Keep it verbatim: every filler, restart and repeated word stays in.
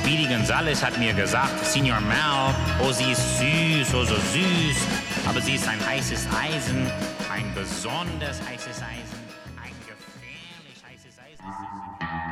Speedy Gonzales hat mir gesagt, Signor Mal, oh, sie ist süß, oh, so süß. Aber sie ist ein heißes Eisen, ein besonders heißes Eisen, ein gefährlich heißes Eisen.